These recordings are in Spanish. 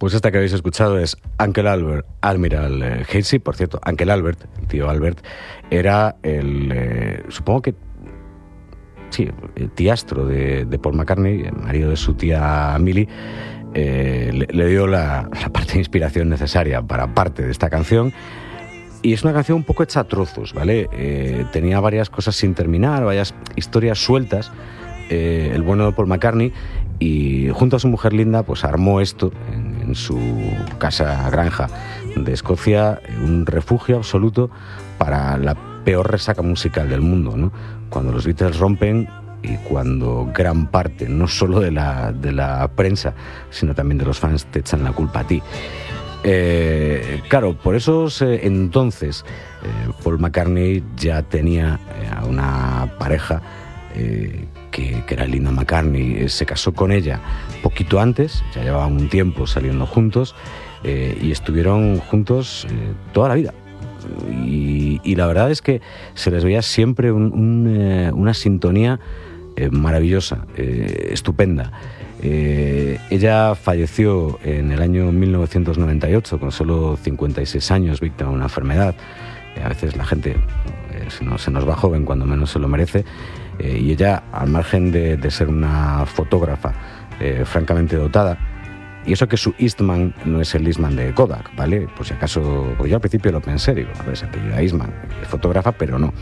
Pues esta que habéis escuchado es Uncle Albert, Admiral Halsey. Por cierto, Uncle Albert, el tío Albert, era supongo que, sí, el tiastro de Paul McCartney, el marido de su tía Millie. Le dio la parte de inspiración necesaria para parte de esta canción. Y es una canción un poco hecha a trozos, ¿vale? Tenía varias cosas sin terminar, varias historias sueltas, el bueno de Paul McCartney, y junto a su mujer Linda, pues armó esto en su casa granja de Escocia, un refugio absoluto para la peor resaca musical del mundo, ¿no? Cuando los Beatles rompen y cuando gran parte, no solo de la prensa, sino también de los fans, te echan la culpa a ti. Claro, por esos entonces Paul McCartney ya tenía a una pareja que era Linda McCartney. Se casó con ella poquito antes, ya llevaban un tiempo saliendo juntos, y estuvieron juntos toda la vida. Y la verdad es que se les veía siempre una sintonía maravillosa, estupenda. Ella falleció en el año 1998 con solo 56 años, víctima de una enfermedad. A veces la gente se nos va joven cuando menos se lo merece, y ella, al margen de ser una fotógrafa francamente dotada, y eso que su Eastman no es el Eastman de Kodak, ¿vale? Por si acaso, porque yo al principio lo pensé, digo, a ver, se apellida Eastman, es fotógrafa, pero no.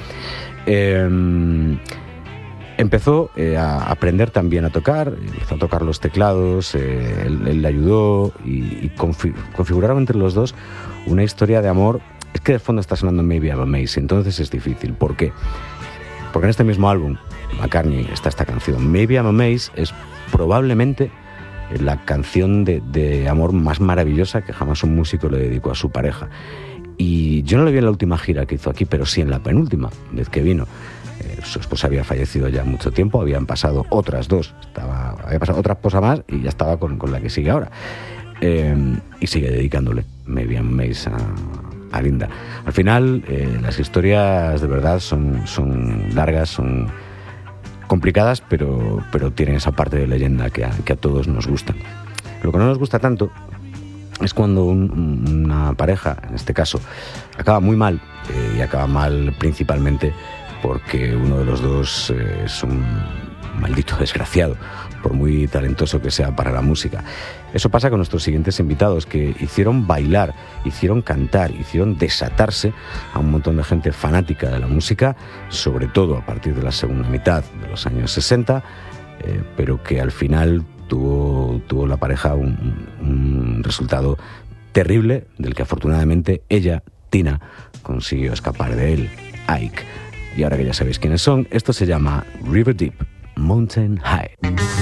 Empezó a aprender también a tocar, empezó a tocar los teclados, él le ayudó y configuraron entre los dos una historia de amor. Es que de fondo está sonando Maybe I'm Amazing, entonces es difícil. ¿Por qué? Porque en este mismo álbum, McCartney, está esta canción. Maybe I'm Amazed es probablemente la canción de amor más maravillosa que jamás un músico le dedicó a su pareja. Y yo no lo vi en la última gira que hizo aquí, pero sí en la penúltima vez que vino. Su esposa había fallecido ya mucho tiempo, habían pasado otras dos, había pasado otra esposa más y ya estaba con la que sigue ahora. Y sigue dedicándole Maybe I'm Amazed a Linda. Al final, las historias de verdad son largas, son complicadas, pero tienen esa parte de leyenda que a todos nos gusta. Lo que no nos gusta tanto es cuando una pareja, en este caso, acaba muy mal, y acaba mal principalmente porque uno de los dos es un maldito desgraciado, por muy talentoso que sea para la música. Eso pasa con nuestros siguientes invitados, que hicieron bailar, hicieron cantar, hicieron desatarse a un montón de gente fanática de la música, sobre todo a partir de la segunda mitad de los años 60, pero que al final tuvo la pareja un resultado terrible, del que afortunadamente ella, Tina, consiguió escapar de él, Ike. Y ahora que ya sabéis quiénes son, esto se llama River Deep, Mountain High.